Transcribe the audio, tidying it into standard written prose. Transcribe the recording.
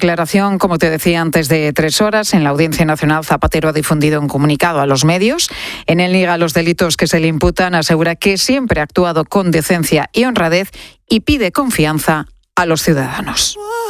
declaración, como te decía antes, de 3 horas. En la Audiencia Nacional, Zapatero ha difundido un comunicado a los medios. En él niega los delitos que se le imputan, asegura que siempre ha actuado con decencia y honradez y pide confianza a los ciudadanos.